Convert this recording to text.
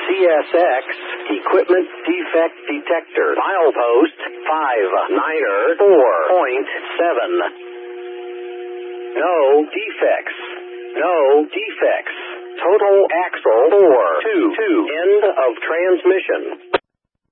CSX Equipment Defect Detector. Milepost 594.7. No defects. No defects. Total axle 422. End of transmission.